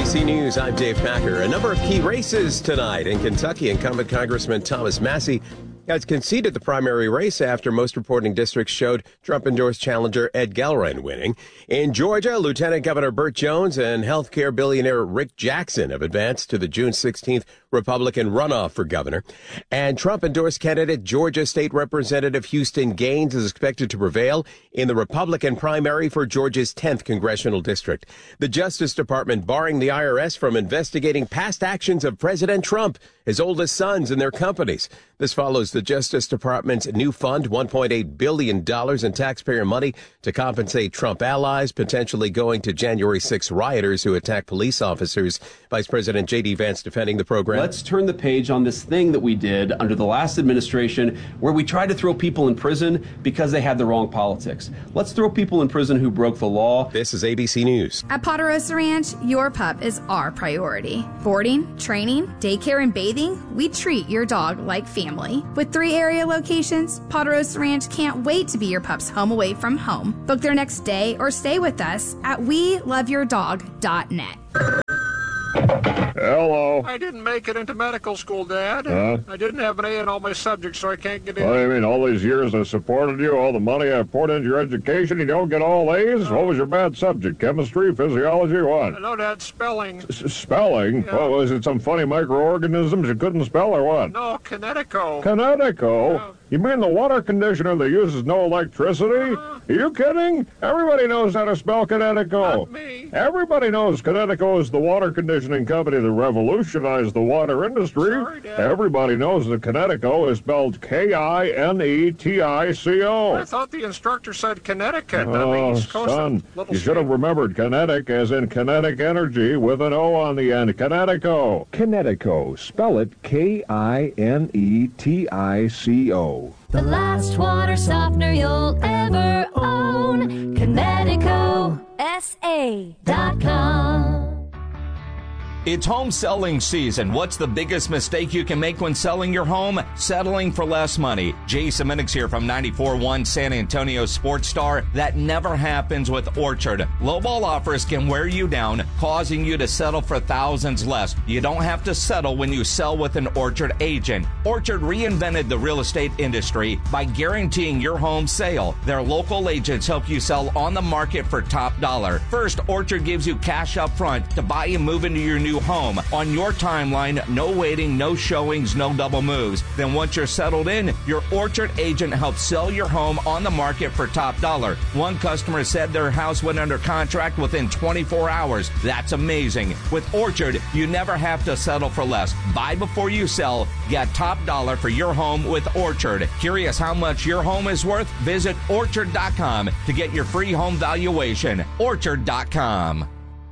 ABC News, I'm Dave Packer. A number of key races tonight. In Kentucky, incumbent Congressman Thomas Massie has conceded the primary race after most reporting districts showed Trump-endorsed challenger Ed Gellrein winning. In Georgia, Lieutenant Governor Burt Jones and healthcare billionaire Rick Jackson have advanced to the June 16th Republican runoff for governor. And Trump-endorsed candidate Georgia State Representative Houston Gaines is expected to prevail in the Republican primary for Georgia's 10th congressional district. The Justice Department barring the IRS from investigating past actions of President Trump, his oldest sons, and their companies. This follows the Justice Department's new fund, $1.8 billion in taxpayer money to compensate Trump allies, potentially going to January 6 rioters who attacked police officers. Vice President J.D. Vance defending the program. Let's turn the page on this thing that we did under the last administration where we tried to throw people in prison because they had the wrong politics. Let's throw people in prison who broke the law. This is ABC News. At Ponderosa Ranch, your pup is our priority. Boarding, training, daycare, and bathing, we treat your dog like family. With 3 area locations, Ponderosa Ranch can't wait to be your pup's home away from home. Book their next day or stay with us at weloveyourdog.net. Hello. I didn't make it into medical school, Dad. I didn't have an A in all my subjects, so I can't get in. What do you mean, all these years I supported you, all the money I poured into your education, you don't get all A's? What was your bad subject? Chemistry, physiology, what? No, Dad, spelling. Spelling? Yeah. What, was it some funny microorganisms you couldn't spell or what? No, Connecticut. Connecticut? Yeah. You mean the water conditioner that uses no electricity? Are you kidding? Everybody knows how to spell Connecticut. Not me. Everybody knows Connecticut is the water conditioning company that revolutionized the water industry. Sorry, Dad. Everybody knows that Connecticut is spelled Kinetico. I thought the instructor said Connecticut. Oh, East Coast, son, little you should have state. remembered kinetic as in kinetic energy with an O on the end. Connecticut. Connecticut. Spell it Kinetico. The last water softener you'll ever own. ConnecticutSA.com. It's home selling season. What's the biggest mistake you can make when selling your home? Settling for less money. Jason Minix here from 94.1 San Antonio Sports Star. That never happens with Orchard. Lowball offers can wear you down, causing you to settle for thousands less. You don't have to settle when you sell with an Orchard agent. Orchard reinvented the real estate industry by guaranteeing your home sale. Their local agents help you sell on the market for top dollar. First, Orchard gives you cash up front to buy and move into your new home on your timeline. No waiting, no showings, no double moves. Then once you're settled in, your Orchard agent helps sell your home on the market for top dollar. One customer said their house went under contract within 24 hours. That's amazing. With Orchard, you never have to settle for less. Buy before you sell. Get top dollar for your home with Orchard. Curious how much your home is worth? Visit Orchard.com to get your free home valuation. Orchard.com.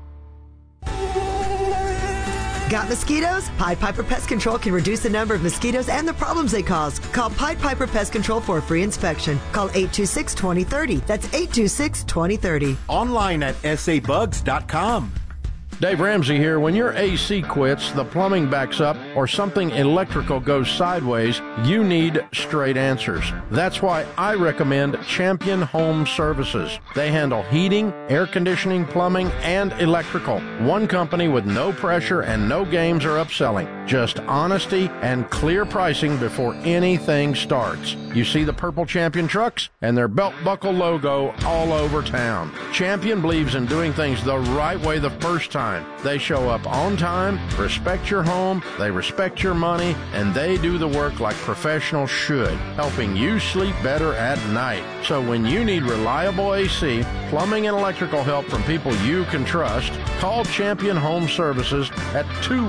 Got mosquitoes? Pied Piper Pest Control can reduce the number of mosquitoes and the problems they cause. Call Pied Piper Pest Control for a free inspection. Call 826-2030. That's 826-2030. Online at sabugs.com. Dave Ramsey here. When your AC quits, the plumbing backs up, or something electrical goes sideways, you need straight answers. That's why I recommend Champion Home Services. They handle heating, air conditioning, plumbing, and electrical. One company with no pressure and no games or upselling. Just honesty and clear pricing before anything starts. You see the purple Champion trucks and their belt buckle logo all over town. Champion believes in doing things the right way the first time. They show up on time, respect your home, they respect your money, and they do the work like professionals should, helping you sleep better at night. So when you need reliable AC, plumbing, and electrical help from people you can trust, call Champion Home Services at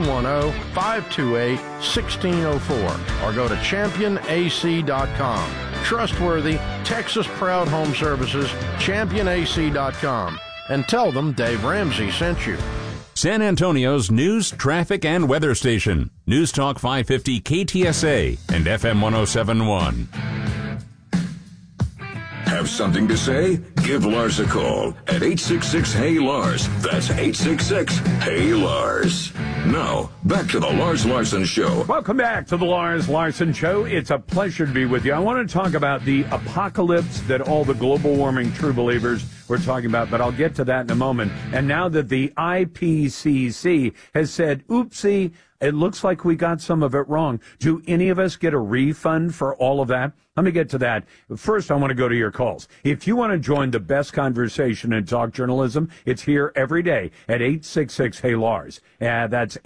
210-528-1604 or go to championac.com. Trustworthy, Texas-proud home services, championac.com. And tell them Dave Ramsey sent you. San Antonio's news, traffic, and weather station. News Talk 550 KTSA and FM 107.1. Have something to say? Give Lars a call at 866-HEY-LARS. That's 866-HEY-LARS. Now, back to the Lars Larson Show. Welcome back to the Lars Larson Show. It's a pleasure to be with you. I want to talk about the apocalypse that all the global warming true believers were talking about, but I'll get to that in a moment. And now that the IPCC has said, oopsie, it looks like we got some of it wrong. Do any of us get a refund for all of that? Let me get to that. First, I want to go to your calls. If you want to join the best conversation in talk journalism, it's here every day at 866-HEY-LARS. That's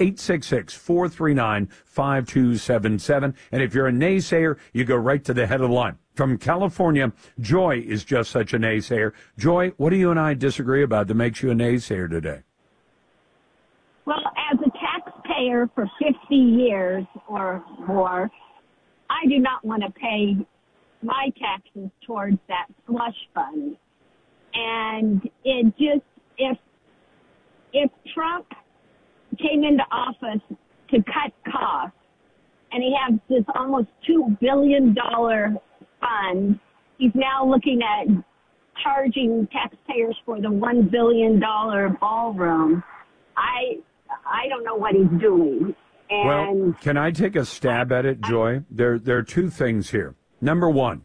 866-439-5277. And if you're a naysayer, you go right to the head of the line. From California, Joy is just such a naysayer. Joy, what do you and I disagree about that makes you a naysayer today? Well, as a taxpayer for 50 years or more, I do not want to pay my taxes towards that slush fund. And it just, if Trump came into office to cut costs, and he has this almost $2 billion fund, he's now looking at charging taxpayers for the $1 billion ballroom. I don't know what he's doing. And well, can I take a stab at it, Joy? There are two things here. Number one,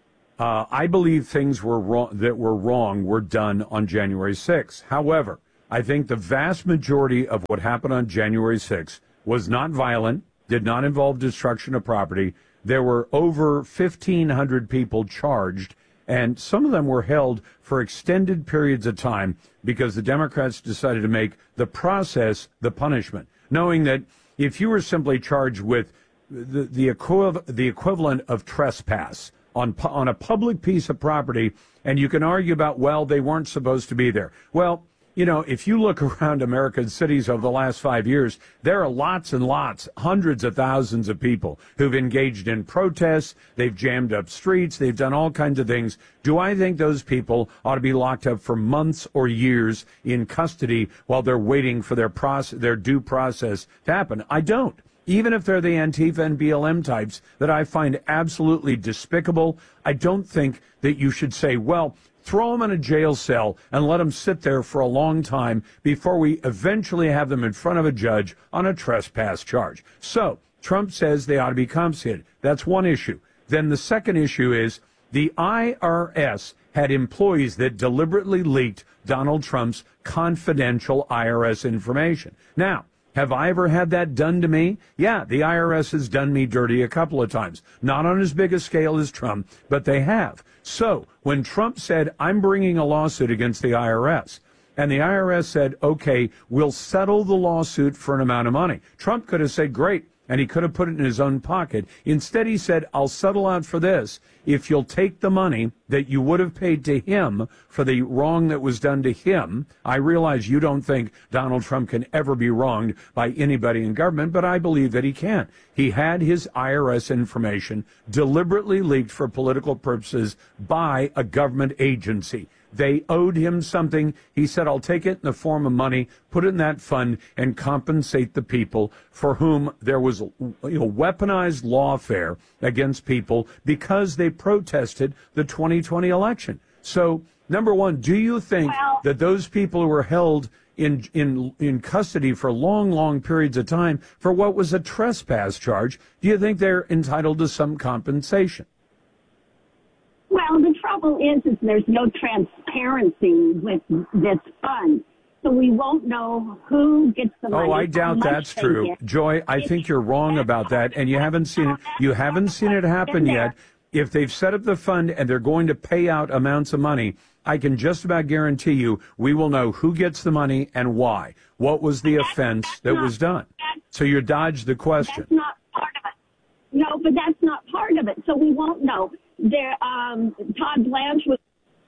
I believe things were wrong were done on January 6th. However, I think the vast majority of what happened on January 6th was not violent, did not involve destruction of property. There were over 1,500 people charged, and some of them were held for extended periods of time because the Democrats decided to make the process the punishment, knowing that if you were simply charged with the equivalent of trespass on a public piece of property, and you can argue about, well, they weren't supposed to be there. Well, you know, if you look around American cities over the last 5 years, there are lots and lots, hundreds of thousands of people who've engaged in protests. They've jammed up streets. They've done all kinds of things. Do I think those people ought to be locked up for months or years in custody while they're waiting for their due process to happen? I don't. Even if they're the Antifa and BLM types that I find absolutely despicable, I don't think that you should say, well, throw them in a jail cell and let them sit there for a long time before we eventually have them in front of a judge on a trespass charge. So Trump says they ought to be compensated. That's one issue. Then the second issue is the IRS had employees that deliberately leaked Donald Trump's confidential IRS information. Now, have I ever had that done to me? Yeah, the IRS has done me dirty a couple of times. Not on as big a scale as Trump, but they have. So when Trump said, I'm bringing a lawsuit against the IRS, and the IRS said, okay, we'll settle the lawsuit for an amount of money, Trump could have said, great, and he could have put it in his own pocket. Instead, he said, I'll settle out for this if you'll take the money that you would have paid to him for the wrong that was done to him. I realize you don't think Donald Trump can ever be wronged by anybody in government, but I believe that he can. He had his IRS information deliberately leaked for political purposes by a government agency. They owed him something. He said, I'll take it in the form of money, put it in that fund, and compensate the people for whom there was weaponized lawfare against people because they protested the 2020 election. So, number one, do you think that those people who were held in custody for long periods of time for what was a trespass charge, do you think they're entitled to some compensation? Well, the trouble is there's no transparency with this fund. So we won't know who gets the money. Oh, I doubt that's true. Joy, I think you're wrong about that, and you haven't seen it. You haven't seen it happen yet. If they've set up the fund and they're going to pay out amounts of money, I can just about guarantee you we will know who gets the money and why. What was the offense that was done? So you dodged the question. That's not part of it. No, but that's not part of it. So we won't know. There, Todd Blanche was.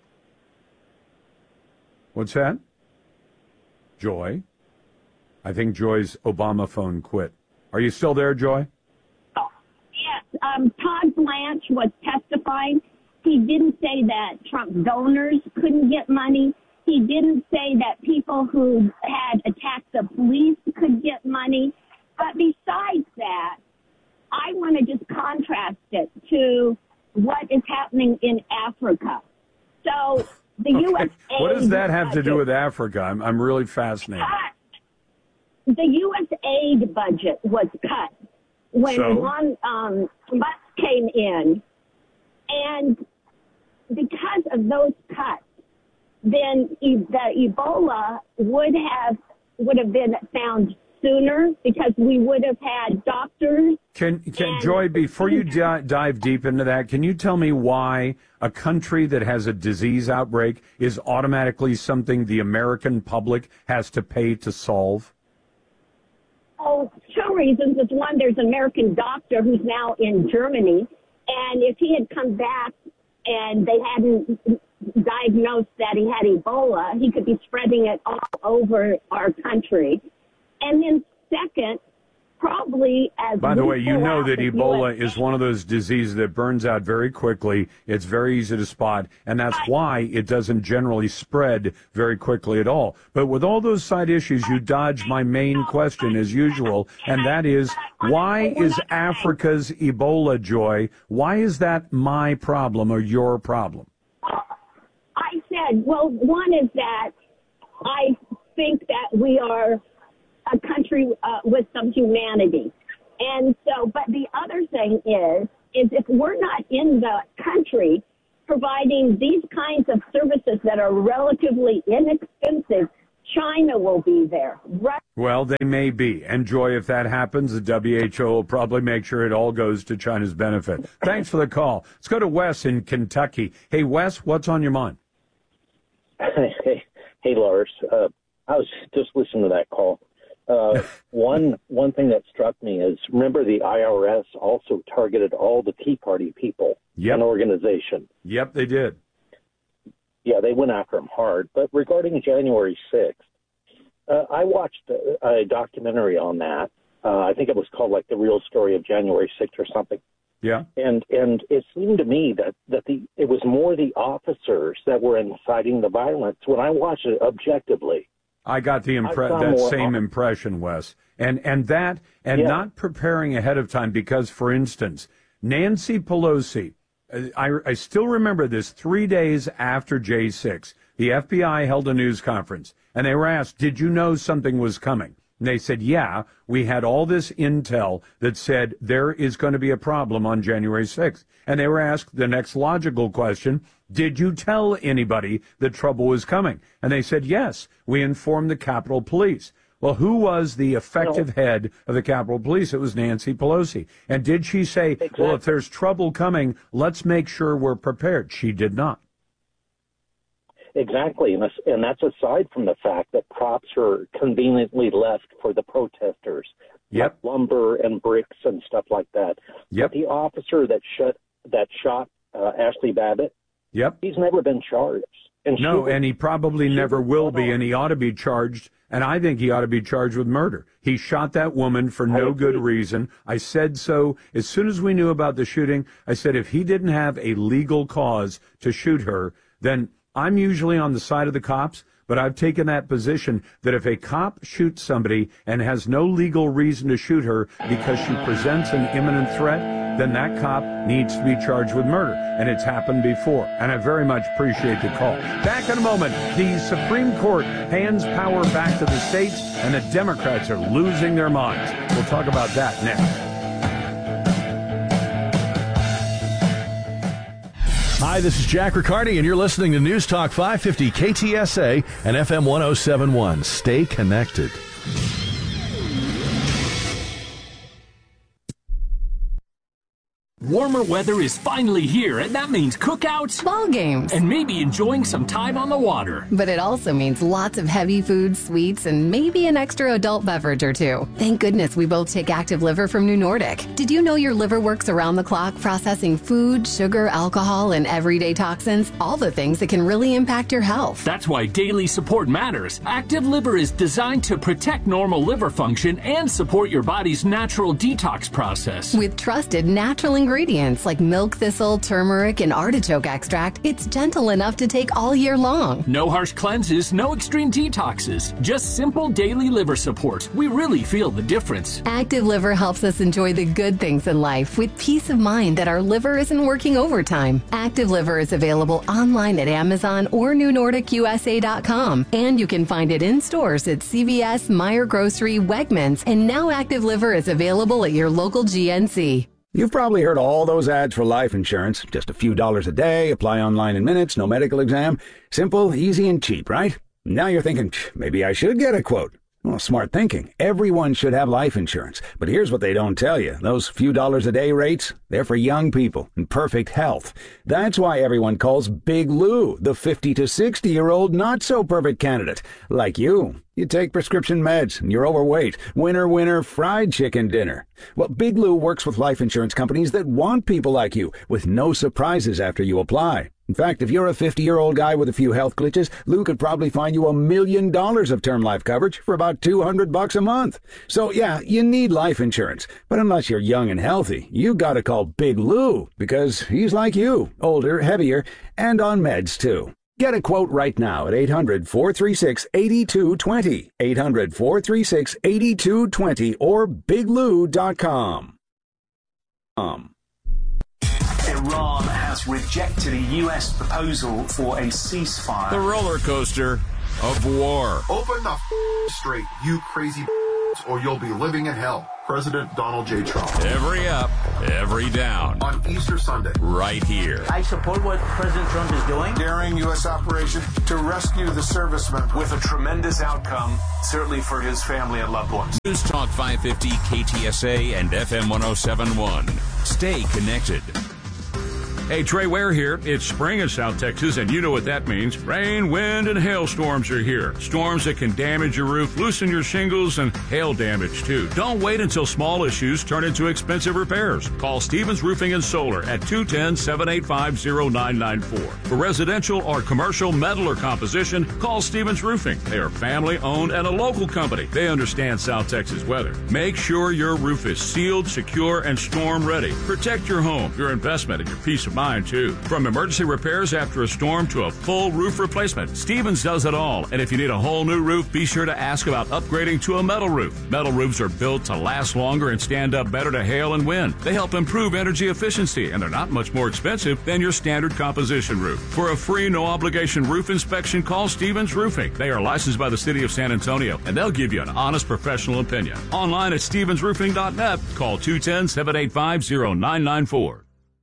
What's that? Joy? I think Joy's Obama phone quit. Are you still there, Joy? Oh, yes. Todd Blanche was testifying. He didn't say that Trump donors couldn't get money. He didn't say that people who had attacked the police could get money. But besides that, I want to just contrast it to what is happening in Africa. So the U.S. What does that have to do with Africa? I'm really fascinated. The U.S. aid budget was cut when Elon Musk came in, and because of those cuts, then the Ebola would have been found sooner because we would have had doctors. Can Joy, before you dive deep into that, can you tell me why a country that has a disease outbreak is automatically something the American public has to pay to solve? Oh, two reasons. Is one, there's an American doctor who's now in Germany, and if he had come back and they hadn't diagnosed that he had Ebola, he could be spreading it all over our country. And then second, probably as... By the way, you know that Ebola is one of those diseases that burns out very quickly. It's very easy to spot, and that's why it doesn't generally spread very quickly at all. But with all those side issues, you dodge my main question as usual, and that is, why is Africa's Ebola, Joy, why is that my problem or your problem? I said, well, one is that I think that we are a country with some humanity. And so, but the other thing is if we're not in the country providing these kinds of services that are relatively inexpensive, China will be there. Right? Well, they may be. And Joy, if that happens, the WHO will probably make sure it all goes to China's benefit. Thanks for the call. Let's go to Wes in Kentucky. Hey, Wes, what's on your mind? Hey, Lars. I was just listening to that call. One thing that struck me is, remember the IRS also targeted all the Tea Party people and organization. Yep, they did. Yeah, they went after them hard. But regarding January 6th, I watched a documentary on that. I think it was called like The Real Story of January 6th or something. Yeah. And it seemed to me that it was more the officers that were inciting the violence when I watched it objectively. I got the same impression, Wes. And not preparing ahead of time because, for instance, Nancy Pelosi, I still remember this, 3 days after J6, the FBI held a news conference, and they were asked, did you know something was coming? And they said, yeah, we had all this intel that said there is going to be a problem on January 6th. And they were asked the next logical question, did you tell anybody that trouble was coming? And they said, yes, we informed the Capitol Police. Well, who was the effective head of the Capitol Police? It was Nancy Pelosi. And did she say, well, if there's trouble coming, let's make sure we're prepared? She did not. Exactly, and that's aside from the fact that props are conveniently left for the protesters, like lumber and bricks and stuff like that. Yep. But the officer that shot Ashley Babbitt, he's never been charged. And he probably never will be, and he ought to be charged, and I think he ought to be charged with murder. He shot that woman for no good reason. I said so as soon as we knew about the shooting. I said if he didn't have a legal cause to shoot her, then I'm usually on the side of the cops, but I've taken that position that if a cop shoots somebody and has no legal reason to shoot her because she presents an imminent threat, then that cop needs to be charged with murder. And it's happened before. And I very much appreciate the call. Back in a moment, the Supreme Court hands power back to the states, and the Democrats are losing their minds. We'll talk about that next. Hi, this is Jack Riccardi, and you're listening to News Talk 550 KTSA and FM 1071. Stay connected. Warmer weather is finally here, and that means cookouts, ball games, and maybe enjoying some time on the water. But it also means lots of heavy food, sweets, and maybe an extra adult beverage or two. Thank goodness we both take Active Liver from New Nordic. Did you know your liver works around the clock processing food, sugar, alcohol, and everyday toxins? All the things that can really impact your health. That's why daily support matters. Active Liver is designed to protect normal liver function and support your body's natural detox process. With trusted natural ingredients ingredients like milk thistle, turmeric, and artichoke extract, it's gentle enough to take all year long. No harsh cleanses, no extreme detoxes, just simple daily liver support. We really feel the difference. Active Liver helps us enjoy the good things in life with peace of mind that our liver isn't working overtime. Active Liver is available online at Amazon or NewNordicUSA.com, and you can find it in stores at CVS, Meijer Grocery, Wegmans, and now Active Liver is available at your local GNC. You've probably heard all those ads for life insurance. Just a few dollars a day, apply online in minutes, no medical exam. Simple, easy, and cheap, right? Now you're thinking, maybe I should get a quote. Well, smart thinking. Everyone should have life insurance. But here's what they don't tell you. Those few dollars a day rates, they're for young people in perfect health. That's why everyone calls Big Lou the 50 to 60-year-old not-so-perfect candidate. Like you. You take prescription meds, and you're overweight. Winner, winner, fried chicken dinner. Well, Big Lou works with life insurance companies that want people like you, with no surprises after you apply. In fact, if you're a 50-year-old guy with a few health glitches, Lou could probably find you $1 million of term life coverage for about $200 a month. So, yeah, you need life insurance. But unless you're young and healthy, you gotta call Big Lou, because he's like you, older, heavier, and on meds, too. Get a quote right now at 800-436-8220, 800-436-8220, or biglou.com. Iran has rejected a U.S. proposal for a ceasefire. The roller coaster of war. Open the straight, you crazy or you'll be living in hell. President Donald J. Trump. Every up, every down. On Easter Sunday. Right here. I support what President Trump is doing. Daring U.S. operation to rescue the servicemen. With a tremendous outcome, certainly for his family and loved ones. News Talk 550, KTSA, and FM 1071. Stay connected. Hey, Trey Ware here. It's spring in South Texas, and you know what that means. Rain, wind, and hailstorms are here. Storms that can damage your roof, loosen your shingles, and hail damage, too. Don't wait until small issues turn into expensive repairs. Call Stevens Roofing and Solar at 210-785-0994. For residential or commercial metal or composition, call Stevens Roofing. They are family-owned and a local company. They understand South Texas weather. Make sure your roof is sealed, secure, and storm-ready. Protect your home, your investment, and your peace of mind, too. From emergency repairs after a storm to a full roof replacement, Stevens does it all. And if you need a whole new roof, be sure to ask about upgrading to a metal roof. Metal roofs are built to last longer and stand up better to hail and wind. They help improve energy efficiency, and they're not much more expensive than your standard composition roof. For a free, no-obligation roof inspection, call Stevens Roofing. They are licensed by the City of San Antonio, and they'll give you an honest professional opinion. Online at stevensroofing.net. Call 210-785-0994.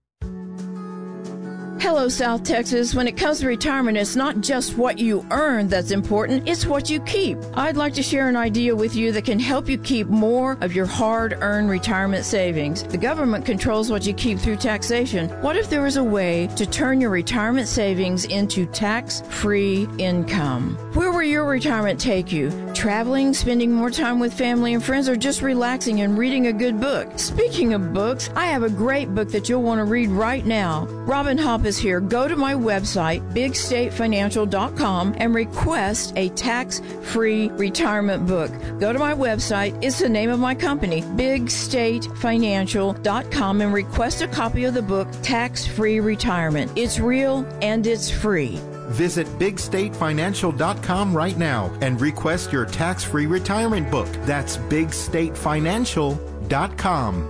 Hello, South Texas. When it comes to retirement, it's not just what you earn that's important, it's what you keep. I'd like to share an idea with you that can help you keep more of your hard-earned retirement savings. The government controls what you keep through taxation. What if there was a way to turn your retirement savings into tax-free income? Where will your retirement take you? Traveling, spending more time with family and friends, or just relaxing and reading a good book? Speaking of books, I have a great book that you'll want to read right now. Robin Hopp is here. Go to my website, bigstatefinancial.com, and request a tax-free retirement book. Go to my website. It's the name of my company, bigstatefinancial.com, and request a copy of the book, Tax-Free Retirement. It's real and it's free. Visit bigstatefinancial.com right now and request your tax-free retirement book. That's bigstatefinancial.com.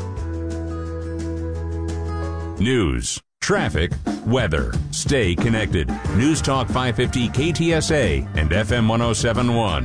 News, traffic, weather. Stay connected. News Talk 550 KTSA and FM 1071.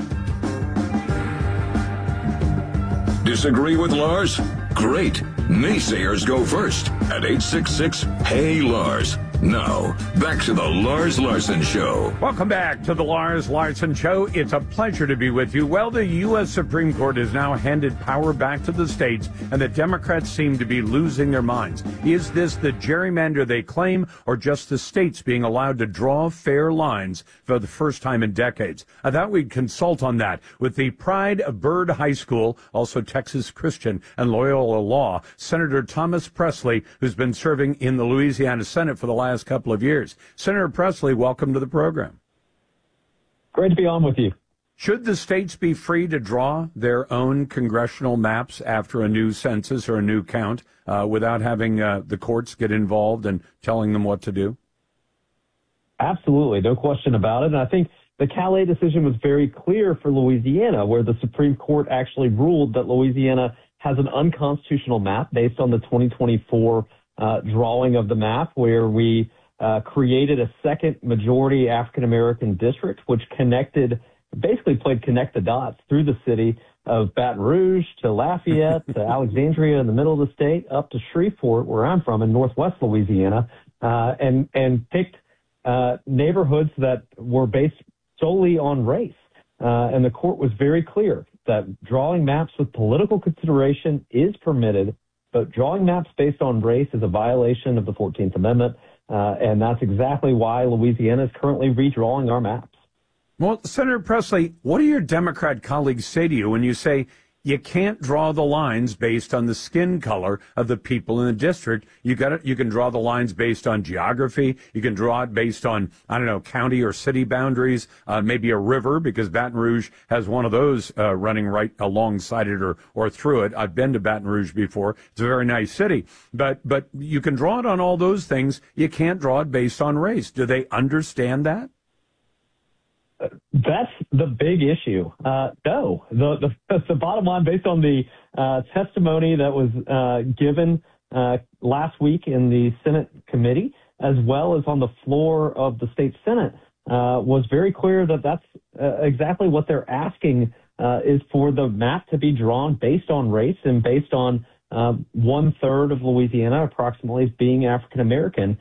Disagree with Lars? Great. Naysayers go first at 866-HEY-LARS. Now, back to the Lars Larson Show. Welcome back to the Lars Larson Show. It's a pleasure to be with you. Well, the U.S. Supreme Court has now handed power back to the states, and the Democrats seem to be losing their minds. Is this the gerrymander they claim, or just the states being allowed to draw fair lines for the first time in decades? I thought we'd consult on that with the pride of Byrd High School, also Texas Christian and Loyola Law, Senator Thomas Presley, who's been serving in the Louisiana Senate for the last couple of years. Senator Presley, welcome to the program. Great to be on with you. Should the states be free to draw their own congressional maps after a new census or a new count without having the courts get involved and telling them what to do? Absolutely, no question about it. And I think the Calais decision was very clear for Louisiana, where the Supreme Court actually ruled that Louisiana has an unconstitutional map based on the 2024 drawing of the map, where we created a second majority African-American district, which basically played connect the dots through the city of Baton Rouge to Lafayette to Alexandria in the middle of the state, up to Shreveport, where I'm from, in northwest Louisiana, and picked neighborhoods that were based solely on race. And the court was very clear that drawing maps with political consideration is permitted, but drawing maps based on race is a violation of the 14th Amendment. And that's exactly why Louisiana is currently redrawing our maps. Well, Senator Presley, what do your Democrat colleagues say to you when you say you can't draw the lines based on the skin color of the people in the district? You can draw the lines based on geography. You can draw it based on, county or city boundaries, maybe a river, because Baton Rouge has one of those running right alongside it or through it. I've been to Baton Rouge before. It's a very nice city. But you can draw it on all those things. You can't draw it based on race. Do they understand that? That's the big issue. No, the bottom line, based on the testimony that was given last week in the Senate committee, as well as on the floor of the state Senate, was very clear that that's exactly what they're asking, is for the map to be drawn based on race and based on 1/3 of Louisiana approximately as being African American.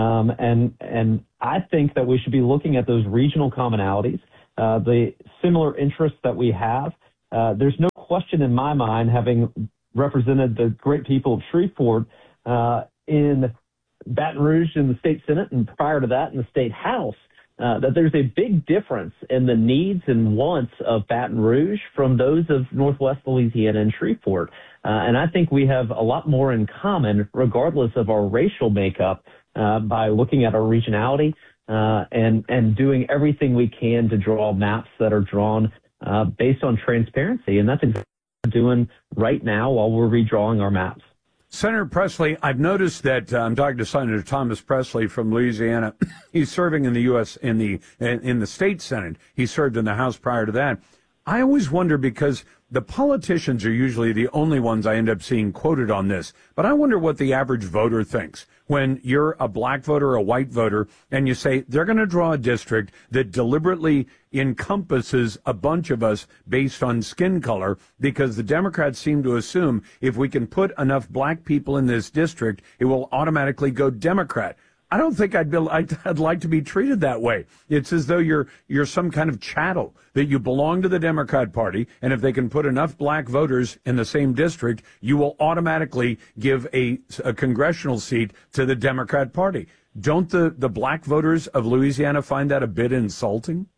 And I think that we should be looking at those regional commonalities, the similar interests that we have. There's no question in my mind, having represented the great people of Shreveport in Baton Rouge in the state Senate and prior to that in the state House, that there's a big difference in the needs and wants of Baton Rouge from those of Northwest Louisiana and Shreveport. And I think we have a lot more in common, regardless of our racial makeup, by looking at our regionality and doing everything we can to draw maps that are drawn based on transparency. And that's exactly what we're doing right now while we're redrawing our maps. Senator Presley, I've noticed that I'm talking to Senator Thomas Presley from Louisiana. He's serving in the U.S. in the state Senate. He served in the House prior to that. I always wonder, because the politicians are usually the only ones I end up seeing quoted on this, but I wonder what the average voter thinks when you're a black voter or a white voter and you say they're going to draw a district that deliberately encompasses a bunch of us based on skin color, because the Democrats seem to assume if we can put enough black people in this district, it will automatically go Democrat. I don't think I'd like to be treated that way. It's as though you're some kind of chattel, that you belong to the Democrat Party, and if they can put enough black voters in the same district, you will automatically give a congressional seat to the Democrat Party. Don't the black voters of Louisiana find that a bit insulting?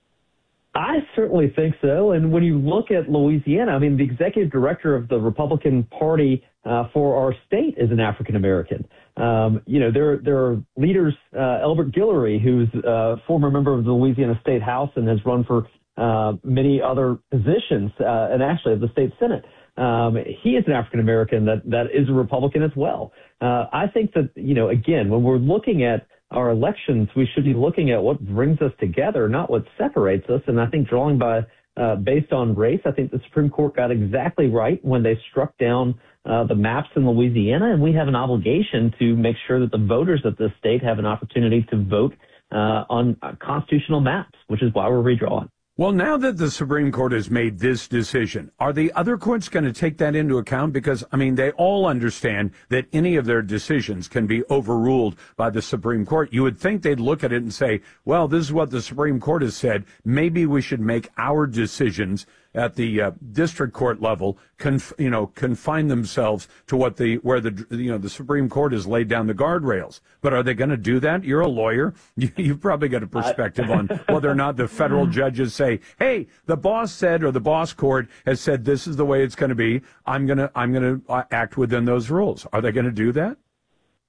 I certainly think so. And when you look at Louisiana, I mean, the executive director of the Republican Party for our state is an African American. There are leaders, Elbert Guillory, who's a former member of the Louisiana State House and has run for many other positions, and actually of the state Senate. He is an African American that is a Republican as well. I think that, again, when we're looking at our elections, we should be looking at what brings us together, not what separates us. And I think drawing based on race, I think the Supreme Court got exactly right when they struck down the maps in Louisiana, and we have an obligation to make sure that the voters of this state have an opportunity to vote on constitutional maps, which is why we're redrawing. Well, now that the Supreme Court has made this decision, are the other courts going to take that into account? Because, they all understand that any of their decisions can be overruled by the Supreme Court. You would think they'd look at it and say, well, this is what the Supreme Court has said. Maybe we should make our decisions at the district court level confine themselves to where the Supreme Court has laid down the guardrails. But are they going to do that? You're a lawyer. You've probably got a perspective on whether or not the federal judges say, hey, the boss said, or the boss court has said this is the way it's going to be. I'm going to act within those rules. Are they going to do that?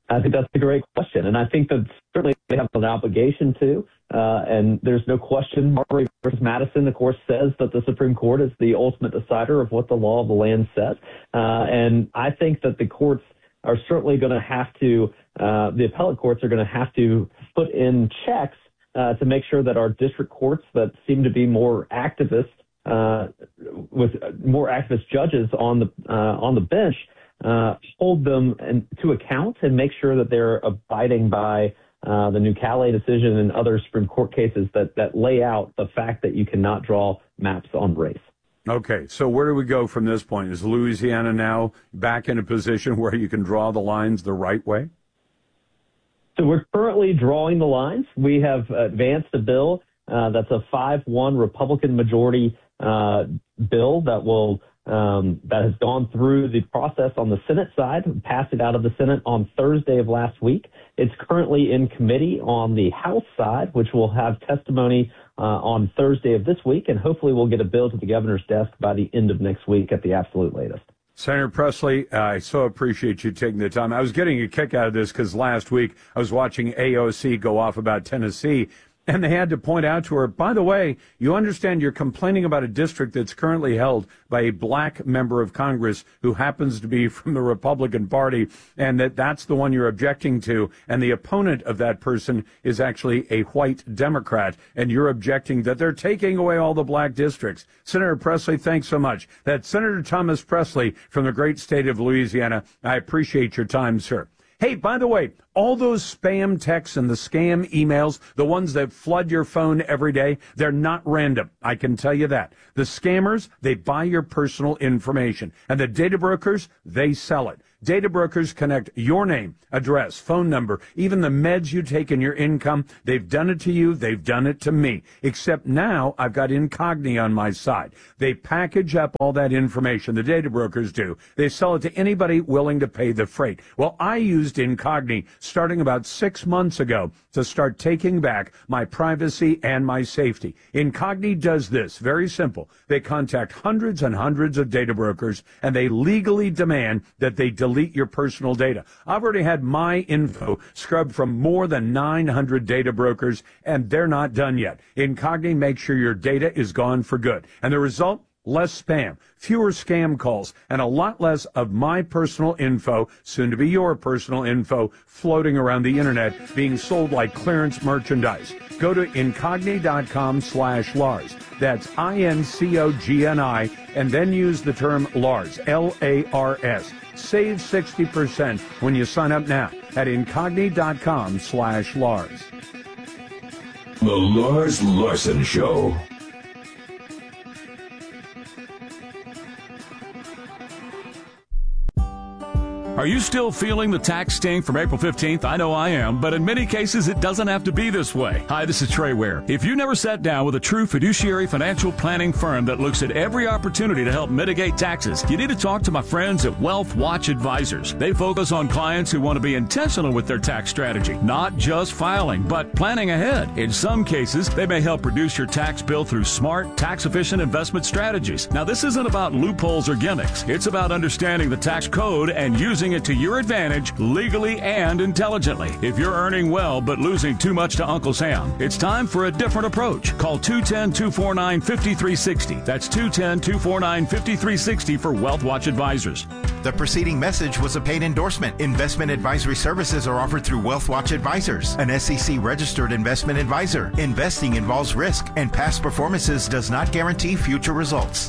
I think that's a great question, and I think that certainly they have an obligation to, and there's no question. Marbury versus Madison, of course, says that the Supreme Court is the ultimate decider of what the law of the land says, and I think that the courts are certainly going to have to, the appellate courts are going to have to put in checks to make sure that our district courts that seem to be more activist, with more activist judges on the bench, hold them to account and make sure that they're abiding by the New Calais decision and other Supreme Court cases that lay out the fact that you cannot draw maps on race. Okay, so where do we go from this point? Is Louisiana now back in a position where you can draw the lines the right way? So we're currently drawing the lines. We have advanced a bill that's a 5-1 Republican majority bill that will that has gone through the process on the Senate side, passed it out of the Senate on Thursday of last week. It's currently in committee on the House side, which will have testimony on Thursday of this week, and hopefully we'll get a bill to the governor's desk by the end of next week at the absolute latest. Senator Presley, I so appreciate you taking the time. I was getting a kick out of this because last week I was watching AOC go off about Tennessee, and they had to point out to her, by the way, you understand you're complaining about a district that's currently held by a black member of Congress who happens to be from the Republican Party, and that's the one you're objecting to, and the opponent of that person is actually a white Democrat, and you're objecting that they're taking away all the black districts. Senator Presley, thanks so much. That's Senator Thomas Presley from the great state of Louisiana. I appreciate your time, sir. Hey, by the way, all those spam texts and the scam emails, the ones that flood your phone every day, they're not random. I can tell you that. The scammers, they buy your personal information. And the data brokers, they sell it. Data brokers connect your name, address, phone number, even the meds you take in your income. They've done it to you. They've done it to me. Except now I've got Incogni on my side. They package up all that information. The data brokers do. They sell it to anybody willing to pay the freight. Well, I used Incogni starting about 6 months ago to start taking back my privacy and my safety. Incogni does this. Very simple. They contact hundreds and hundreds of data brokers, and they legally demand that they delete your personal data. I've already had my info scrubbed from more than 900 data brokers, and they're not done yet. Incogni makes sure your data is gone for good. And the result? Less spam, fewer scam calls, and a lot less of my personal info, soon to be your personal info, floating around the internet, being sold like clearance merchandise. Go to Incogni.com/Lars. That's INCOGNI, and then use the term Lars, L-A-R-S. Save 60% when you sign up now at Incogni.com/Lars. The Lars Larson Show. Are you still feeling the tax sting from April 15th? I know I am, but in many cases, it doesn't have to be this way. Hi, this is Trey Ware. If you never sat down with a true fiduciary financial planning firm that looks at every opportunity to help mitigate taxes, you need to talk to my friends at Wealth Watch Advisors. They focus on clients who want to be intentional with their tax strategy, not just filing, but planning ahead. In some cases, they may help reduce your tax bill through smart, tax-efficient investment strategies. Now, this isn't about loopholes or gimmicks. It's about understanding the tax code and using it to your advantage legally and intelligently. If you're earning well but losing too much to Uncle Sam, it's time for a different approach. Call 210-249-5360. That's 210-249-5360 for Wealth Watch Advisors. The preceding message was a paid endorsement. Investment advisory services are offered through Wealth Watch Advisors, an SEC-registered investment advisor. Investing involves risk, and past performances does not guarantee future results.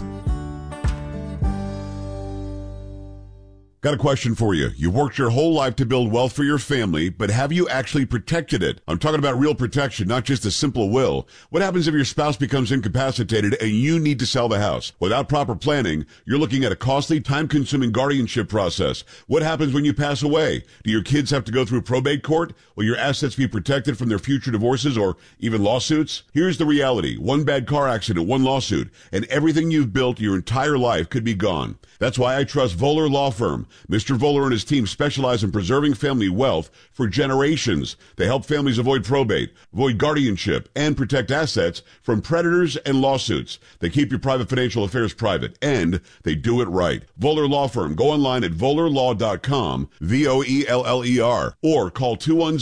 Got a question for you. You've worked your whole life to build wealth for your family, but have you actually protected it? I'm talking about real protection, not just a simple will. What happens if your spouse becomes incapacitated and you need to sell the house? Without proper planning, you're looking at a costly, time-consuming guardianship process. What happens when you pass away? Do your kids have to go through probate court? Will your assets be protected from their future divorces or even lawsuits? Here's the reality. One bad car accident, one lawsuit, and everything you've built your entire life could be gone. That's why I trust Voller Law Firm. Mr. Voller and his team specialize in preserving family wealth for generations. They help families avoid probate, avoid guardianship, and protect assets from predators and lawsuits. They keep your private financial affairs private, and they do it right. Voller Law Firm. Go online at vollerlaw.com, VOELLER, or call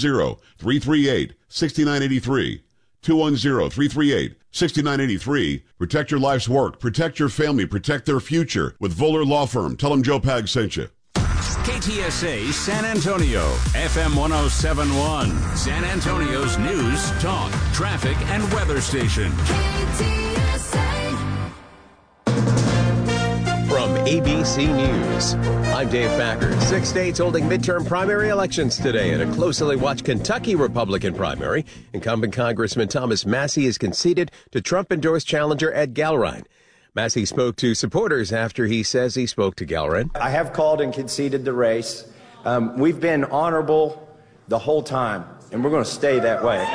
210-338-6983. 210-338-6983. Protect your life's work. Protect your family. Protect their future with Voller Law Firm. Tell them Joe Pag sent you. KTSA San Antonio, FM 107.1, San Antonio's news, talk, traffic, and weather station. From ABC News, I'm Dave Packard. 6 states holding midterm primary elections today. In a closely watched Kentucky Republican primary, incumbent Congressman Thomas Massie is conceded to Trump-endorsed challenger Ed Gallrein. Massie spoke to supporters after he says he spoke to Gallrein. I have called and conceded the race. We've been honorable the whole time, and we're going to stay that way.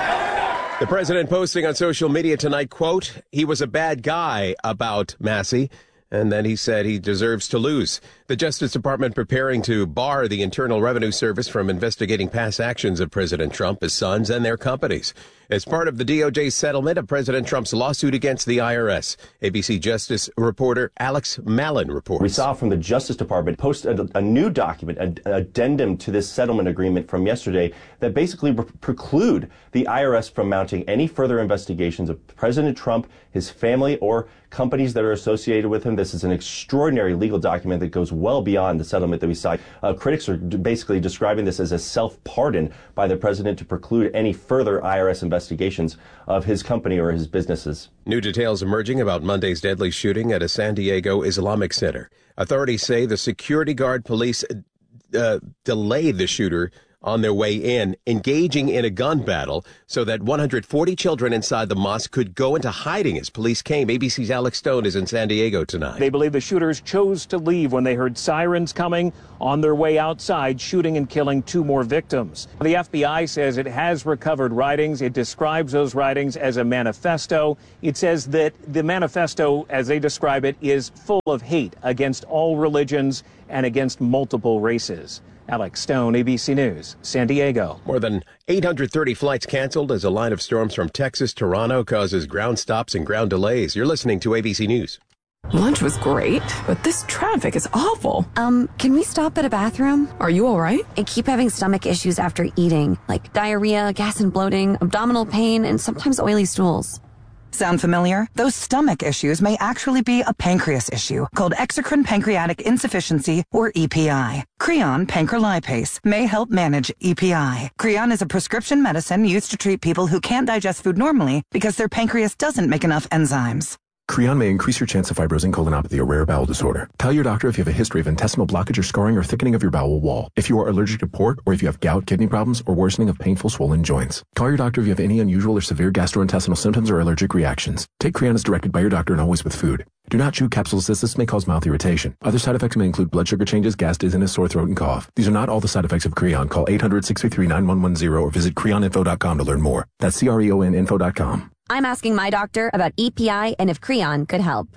The president posting on social media tonight, quote, "He was a bad guy" about Massie. And then he said he deserves to lose. The Justice Department preparing to bar the Internal Revenue Service from investigating past actions of President Trump, his sons, and their companies. As part of the DOJ's settlement of President Trump's lawsuit against the IRS, ABC Justice reporter Alex Malin reports. We saw from the Justice Department post a new document, an addendum to this settlement agreement from yesterday that basically preclude the IRS from mounting any further investigations of President Trump, his family, or companies that are associated with him. This is an extraordinary legal document that goes well beyond the settlement that we saw. Critics are basically describing this as a self-pardon by the president to preclude any further IRS investigations of his company or his businesses. New details emerging about Monday's deadly shooting at a San Diego Islamic center. Authorities say the security guard police delayed the shooter on their way in, engaging in a gun battle so that 140 children inside the mosque could go into hiding as police came. ABC's Alex Stone is in San Diego tonight. They believe the shooters chose to leave when they heard sirens coming. On their way outside, shooting and killing 2 more victims. The FBI says it has recovered writings. It describes those writings as a manifesto. It says that the manifesto, as they describe it, is full of hate against all religions and against multiple races. Alex Stone, ABC News, San Diego. More than 830 flights canceled as a line of storms from Texas to Toronto causes ground stops and ground delays. You're listening to ABC News. Lunch was great, but this traffic is awful. Can we stop at a bathroom? Are you all right? I keep having stomach issues after eating, like diarrhea, gas and bloating, abdominal pain, and sometimes oily stools. Sound familiar? Those stomach issues may actually be a pancreas issue called exocrine pancreatic insufficiency, or EPI. Creon pancrelipase may help manage EPI. Creon is a prescription medicine used to treat people who can't digest food normally because their pancreas doesn't make enough enzymes. Creon may increase your chance of fibrosing colonopathy, a rare bowel disorder. Tell your doctor if you have a history of intestinal blockage or scarring or thickening of your bowel wall. If you are allergic to pork, or if you have gout, kidney problems, or worsening of painful swollen joints. Call your doctor if you have any unusual or severe gastrointestinal symptoms or allergic reactions. Take Creon as directed by your doctor and always with food. Do not chew capsules as this may cause mouth irritation. Other side effects may include blood sugar changes, gas, dizziness, sore throat, and cough. These are not all the side effects of Creon. Call 800-633-9110 or visit creoninfo.com to learn more. That's CREONinfo.com. I'm asking my doctor about EPI and if Creon could help.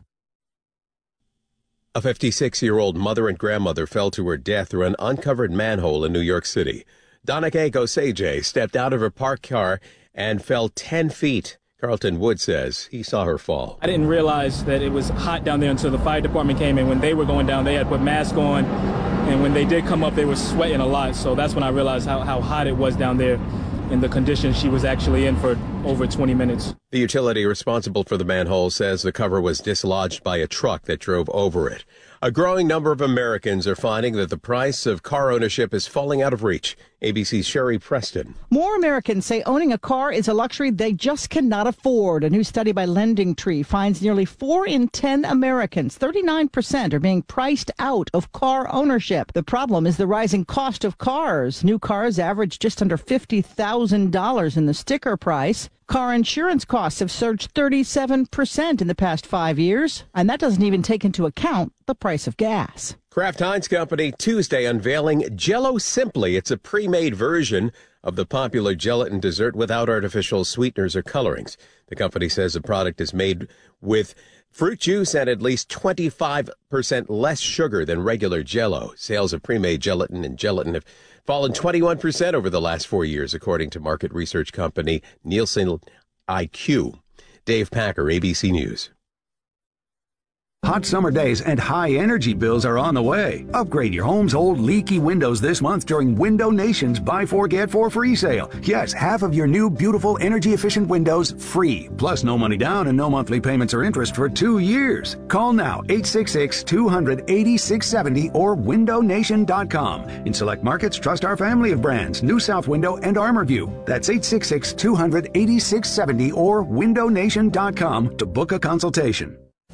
A 56-year-old mother and grandmother fell to her death through an uncovered manhole in New York City. Donake Goseje stepped out of her parked car and fell 10 feet. Carlton Wood says he saw her fall. I didn't realize that it was hot down there until the fire department came in. When they were going down, they had put masks on. And when they did come up, they were sweating a lot. So that's when I realized how hot it was down there in the condition she was actually in for over 20 minutes. The utility responsible for the manhole says the cover was dislodged by a truck that drove over it. A growing number of Americans are finding that the price of car ownership is falling out of reach. ABC's Sherry Preston. More Americans say owning a car is a luxury they just cannot afford. A new study by LendingTree finds nearly 4 in 10 Americans, 39%, are being priced out of car ownership. The problem is the rising cost of cars. New cars average just under $50,000 in the sticker price. Car insurance costs have surged 37% in the past 5 years, and that doesn't even take into account the price of gas. Kraft Heinz Company Tuesday unveiling Jell-O Simply. It's a pre-made version of the popular gelatin dessert without artificial sweeteners or colorings. The company says the product is made with Fruit juice and at least 25% less sugar than regular Jell-O. Sales of pre-made gelatin and gelatin have fallen 21% over the last 4 years, according to market research company Nielsen IQ. Dave Packer, ABC News. Hot summer days and high energy bills are on the way. Upgrade your home's old leaky windows this month during Window Nation's Buy 4 Get 4 free sale. Yes, half of your new beautiful energy efficient windows free. Plus no money down and no monthly payments or interest for 2 years. Call now 866-200-8670 or windownation.com. In select markets, trust our family of brands, New South Window and ArmorView. That's 866-200-8670 or windownation.com to book a consultation.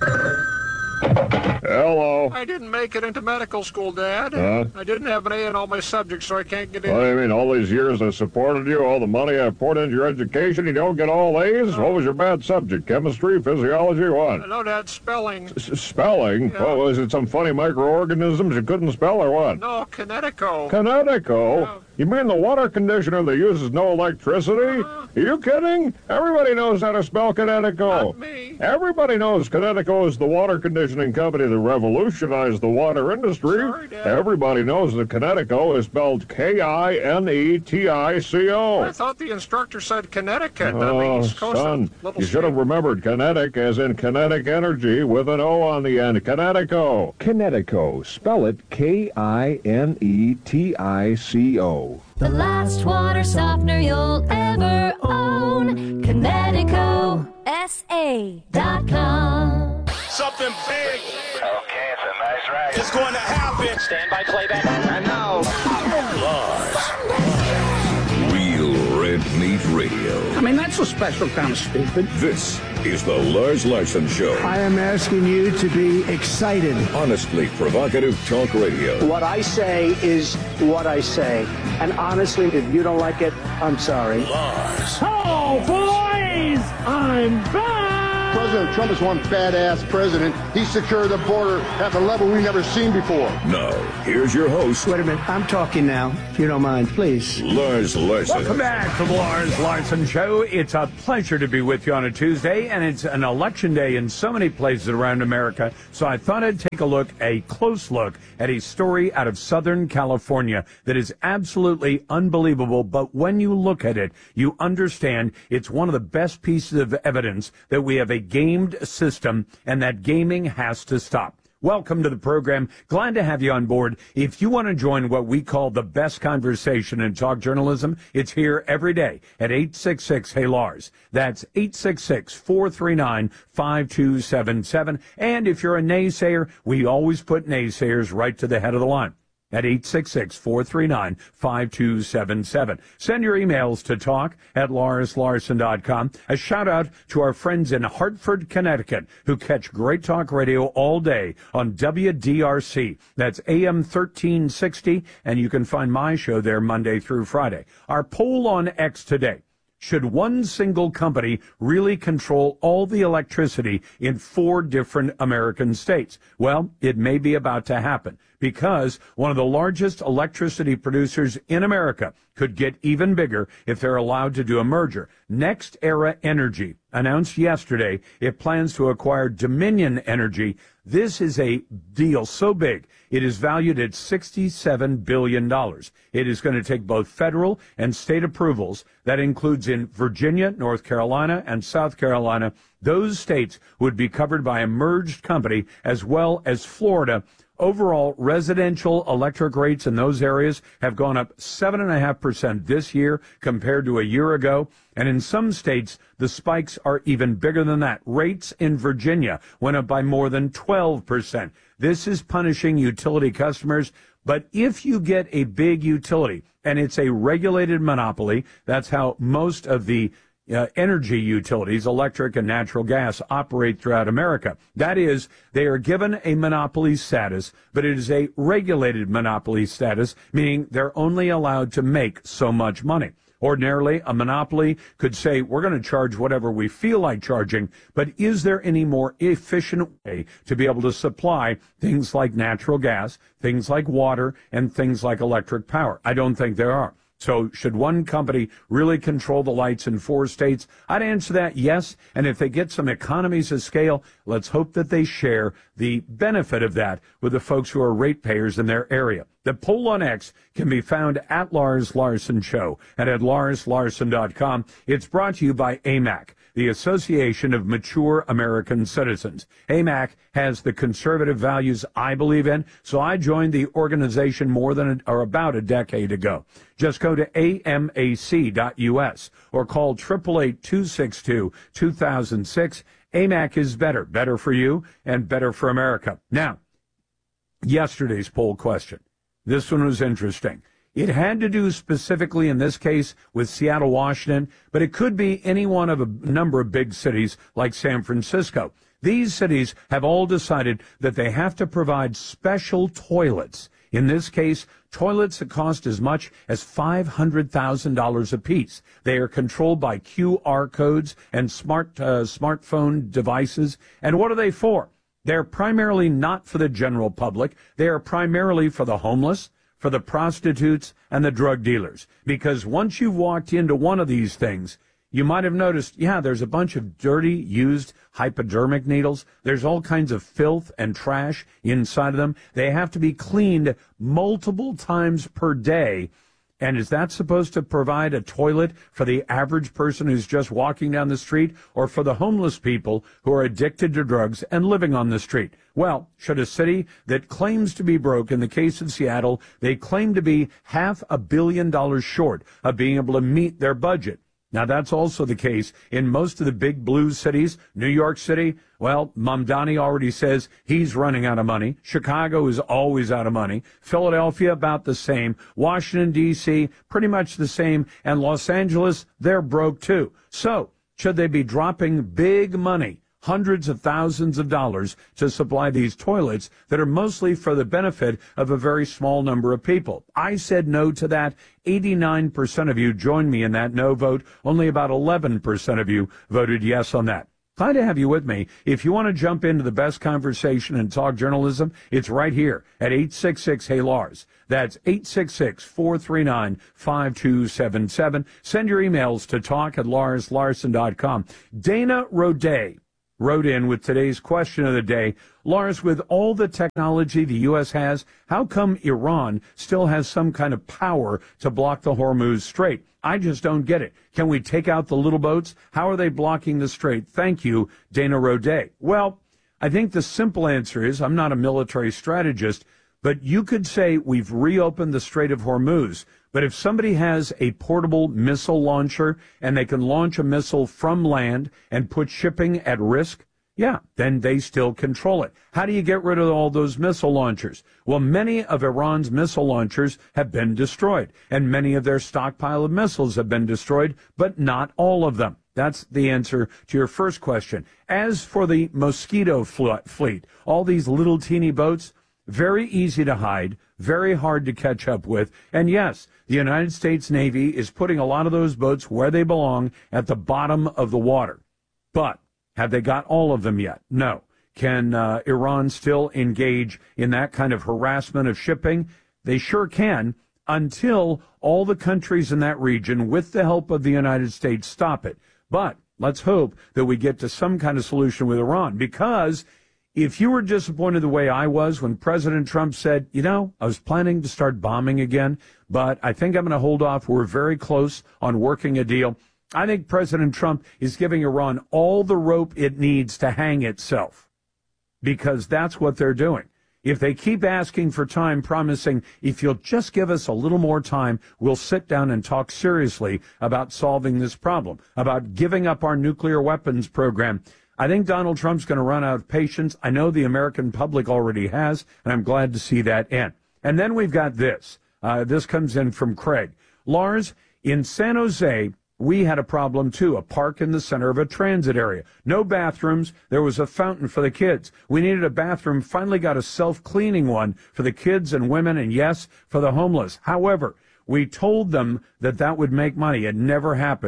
Hello. I didn't make it into medical school, Dad. I didn't have an A in all my subjects, so I can't get in. What do you mean, all these years I supported you, all the money I poured into your education, you don't get all A's? What was your bad subject? Chemistry, physiology, what? No, Dad, spelling. Spelling? Yeah. Oh, is it some funny microorganisms you couldn't spell or what? No, Kinetico. Kinetico? Yeah. You mean the water conditioner that uses no electricity? Are you kidding? Everybody knows how to spell Kinetico. Not me. Everybody knows Kinetico is the water conditioning company that revolutionized the water industry. Sorry, Dad. Everybody knows that Kinetico is spelled Kinetico. I thought the instructor said Connecticut. Oh, the East Coast son, little you should have remembered kinetic as in kinetic energy with an O on the end. Kinetico. Kinetico. Spell it Kinetico. The last water softener you'll ever own. Kinetico. SA.com. Something big. Okay, it's a nice ride. It's going to happen. Stand by playback. And now, Real Red Meat Radio. I mean, that's a special kind of stupid. This is the Lars Larson Show. I am asking you to be excited. Honestly provocative talk radio. What I say is what I say. And honestly, if you don't like it, I'm sorry. Lars. Oh, boys! I'm back! President Trump is one badass president. He secured the border at a level we've never seen before. Now, here's your host. Wait a minute. I'm talking now, if you don't mind, please. Lars Larson. Welcome back to the Lars Larson Show. It's a pleasure to be with you on a Tuesday, and it's an election day in so many places around America. So I thought I'd take a close look at a story out of Southern California that is absolutely unbelievable. But when you look at it, you understand it's one of the best pieces of evidence that we have a gamed system and that gaming has to stop. Welcome to the program. Glad to have you on board. If you want to join what we call the best conversation in talk journalism, it's here every day at 866-HEY-LARS. That's 866-439-5277. And if you're a naysayer, we always put naysayers right to the head of the line at 866-439-5277. Send your emails to talk@LarsLarson.com. A shout out to our friends in Hartford, Connecticut, who catch Great Talk Radio all day on WDRC. That's AM 1360, and you can find my show there Monday through Friday. Our poll on X today. Should one single company really control all the electricity in 4 different American states? Well, it may be about to happen because one of the largest electricity producers in America could get even bigger if they're allowed to do a merger. Next Era Energy announced yesterday it plans to acquire Dominion Energy. This is a deal so big, it is valued at $67 billion. It is going to take both federal and state approvals. That includes in Virginia, North Carolina, and South Carolina. Those states would be covered by a merged company, as well as Florida. Overall, residential electric rates in those areas have gone up 7.5% this year compared to a year ago. And in some states, the spikes are even bigger than that. Rates in Virginia went up by more than 12%. This is punishing utility customers. But if you get a big utility, and it's a regulated monopoly, that's how most of the energy utilities, electric and natural gas, operate throughout America. That is, they are given a monopoly status, but it is a regulated monopoly status, meaning they're only allowed to make so much money. Ordinarily, a monopoly could say, we're going to charge whatever we feel like charging, but is there any more efficient way to be able to supply things like natural gas, things like water, and things like electric power? I don't think there are. So should one company really control the lights in 4 states? I'd answer that yes. And if they get some economies of scale, let's hope that they share the benefit of that with the folks who are ratepayers in their area. The poll on X can be found at Lars Larson Show and at LarsLarson.com. It's brought to you by AMAC, the Association of Mature American Citizens. AMAC has the conservative values I believe in, so I joined the organization about a decade ago. Just go to amac.us or call 888-262-2006. AMAC is better for you and better for America. Now, yesterday's poll question. This one was interesting. It had to do specifically in this case with Seattle, Washington, but it could be any one of a number of big cities like San Francisco. These cities have all decided that they have to provide special toilets. In this case, toilets that cost as much as $500,000 apiece. They are controlled by QR codes and smartphone devices. And what are they for? They're primarily not for the general public. They are primarily for the homeless, for the prostitutes, and the drug dealers. Because once you've walked into one of these things, you might have noticed, there's a bunch of dirty, used hypodermic needles. There's all kinds of filth and trash inside of them. They have to be cleaned multiple times per day. And is that supposed to provide a toilet for the average person who's just walking down the street, or for the homeless people who are addicted to drugs and living on the street? Well, should a city that claims to be broke, in the case of Seattle, they claim to be $500 million short of being able to meet their budget. Now, that's also the case in most of the big blue cities. New York City, well, Mamdani already says he's running out of money. Chicago is always out of money. Philadelphia, about the same. Washington, D.C., pretty much the same. And Los Angeles, they're broke too. So, should they be dropping big money, hundreds of thousands of dollars, to supply these toilets that are mostly for the benefit of a very small number of people? I said no to that. 89% of you joined me in that no vote. Only about 11% of you voted yes on that. Glad to have you with me. If you want to jump into the best conversation and talk journalism, it's right here at 866-HEY-LARS. That's 866-439-5277. Send your emails to talk@LarsLarson.com. Dana Roday wrote in with today's question of the day. Lars, with all the technology the U.S. has, how come Iran still has some kind of power to block the Hormuz Strait? I just don't get it. Can we take out the little boats? How are they blocking the strait? Thank you, Dana Roday. Well, I think the simple answer is, I'm not a military strategist, but you could say we've reopened the Strait of Hormuz. But if somebody has a portable missile launcher and they can launch a missile from land and put shipping at risk, then they still control it. How do you get rid of all those missile launchers? Well, many of Iran's missile launchers have been destroyed, and many of their stockpile of missiles have been destroyed, but not all of them. That's the answer to your first question. As for the Mosquito fleet, all these little teeny boats, very easy to hide, very hard to catch up with. And yes, the United States Navy is putting a lot of those boats where they belong, at the bottom of the water. But have they got all of them yet? No. Can Iran still engage in that kind of harassment of shipping? They sure can, until all the countries in that region, with the help of the United States, stop it. But let's hope that we get to some kind of solution with Iran, because if you were disappointed the way I was when President Trump said, I was planning to start bombing again, but I think I'm going to hold off. We're very close on working a deal. I think President Trump is giving Iran all the rope it needs to hang itself, because that's what they're doing. If they keep asking for time, promising, if you'll just give us a little more time, we'll sit down and talk seriously about solving this problem, about giving up our nuclear weapons program, I think Donald Trump's going to run out of patience. I know the American public already has, and I'm glad to see that end. And then we've got this. This comes in from Craig. Lars, in San Jose, we had a problem, too, a park in the center of a transit area. No bathrooms. There was a fountain for the kids. We needed a bathroom, finally got a self-cleaning one for the kids and women, and yes, for the homeless. However, we told them that would make money. It never happened.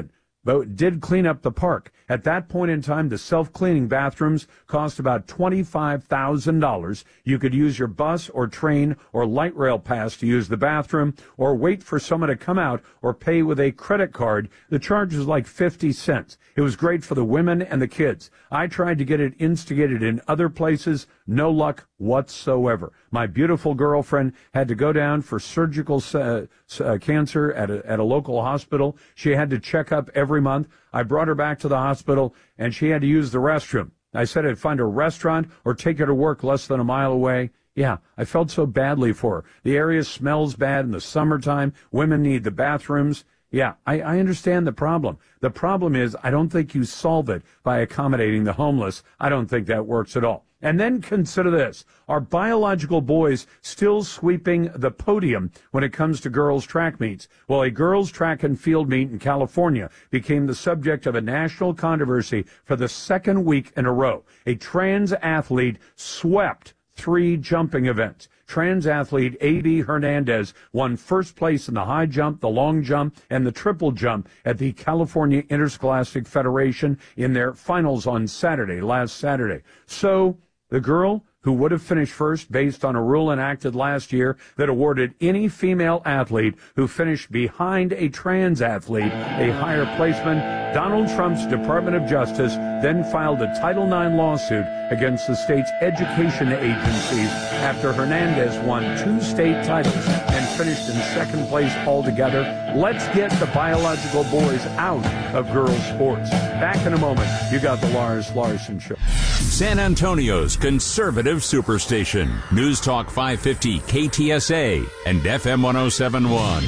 but did clean up the park. At that point in time, the self-cleaning bathrooms cost about $25,000. You could use your bus or train or light rail pass to use the bathroom, or wait for someone to come out, or pay with a credit card. The charge was like 50 cents. It was great for the women and the kids. I tried to get it instigated in other places. No luck whatsoever. My beautiful girlfriend had to go down for surgical cancer at a local hospital. She had to check up every month. I brought her back to the hospital, and she had to use the restroom. I said I'd find a restaurant or take her to work less than a mile away. Yeah, I felt so badly for her. The area smells bad in the summertime. Women need the bathrooms. Yeah, I understand the problem. The problem is I don't think you solve it by accommodating the homeless. I don't think that works at all. And then consider this. Are biological boys still sweeping the podium when it comes to girls' track meets? Well, a girls' track and field meet in California became the subject of a national controversy for the second week in a row. A trans athlete swept 3 jumping events. Trans athlete A.B. Hernandez won first place in the high jump, the long jump, and the triple jump at the California Interscholastic Federation in their finals on last Saturday. So the girl who would have finished first based on a rule enacted last year that awarded any female athlete who finished behind a trans athlete a higher placement, Donald Trump's Department of Justice then filed a Title IX lawsuit against the state's education agencies after Hernandez won 2 state titles and finished in second place altogether. Let's get the biological boys out of girls' sports. Back in a moment. You got the Lars Larson Show. San Antonio's conservative superstation. News Talk 550 KTSA and FM 1071.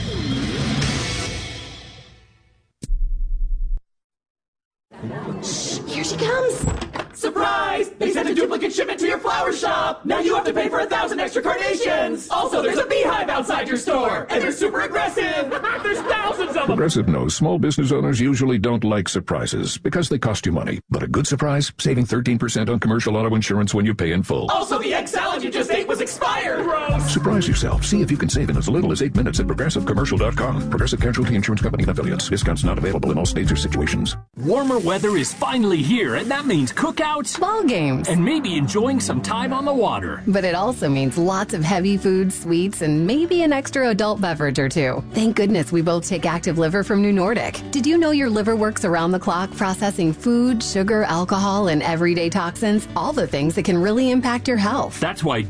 Here she comes. Surprise! They sent a duplicate shipment to your flower shop. Now you have to pay for 1,000 extra carnations. Also, there's a beehive outside your store, and they're super aggressive. There's thousands of them. Progressive knows small business owners usually don't like surprises because they cost you money. But a good surprise, saving 13% on commercial auto insurance when you pay in full. Also, the egg salad you just ate was expired. Gross. Surprise yourself. See if you can save in as little as 8 minutes at ProgressiveCommercial.com. Progressive Casualty Insurance Company and affiliates. Discounts not available in all states or situations. Warmer weather is finally here, and that means cookouts, ball games, and maybe enjoying some time on the water. But it also means lots of heavy food, sweets, and maybe an extra adult beverage or two. Thank goodness we both take Active Liver from New Nordic. Did you know your liver works around the clock processing food, sugar, alcohol, and everyday toxins? All the things that can really impact your health. That's why